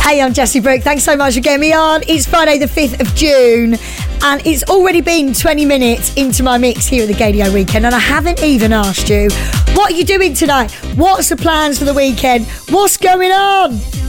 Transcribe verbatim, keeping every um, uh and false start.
Hey, I'm Jessie Brooke. Thanks so much for getting me on. It's Friday the fifth of June and it's already been twenty minutes into my mix here at the Gaydio Weekend and I haven't even asked you, what are you doing tonight? What's the plans for the weekend? What's going on?